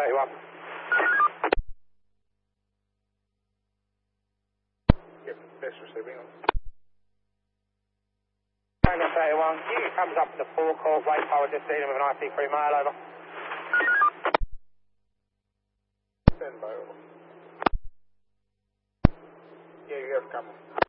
31. Yep, best receiving on. Tango 31, you comes up to the forecourt, wait forward, just dealing with an IP3 mail, over. Stand by, over. Yeah, you have come.